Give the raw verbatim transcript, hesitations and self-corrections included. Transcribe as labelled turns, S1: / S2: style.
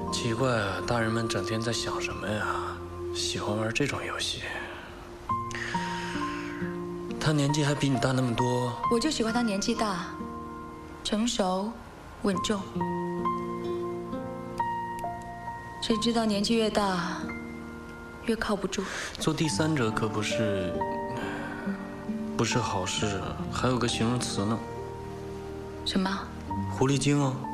S1: 奇怪啊，大人们整天在想什么呀？喜欢玩这种游戏。他年纪还比你大那么多，
S2: 我就喜欢他年纪大，成熟、稳重。谁知道年纪越大，越靠不住。
S1: 做第三者可不是不是好事啊，还有个形容词呢。
S2: 什么？
S1: 狐狸精哦。